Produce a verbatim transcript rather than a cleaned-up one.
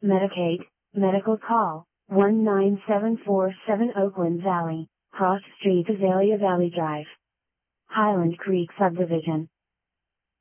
Medicaid, medical call, one nine seven four seven Oakland Valley, Cross Street Azalea Valley Drive. Highland Creek Subdivision.